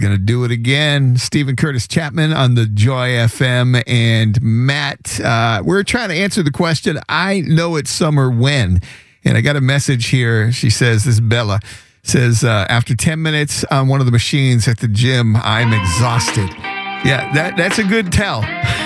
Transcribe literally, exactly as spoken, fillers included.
going to do it again. Stephen Curtis Chapman on the Joy F M. And Matt, uh, we're trying to answer the question, I know it's summer when. And I got a message here. She says, this is Bella, says, uh, after ten minutes on one of the machines at the gym, I'm exhausted. Yeah, that that's a good tell.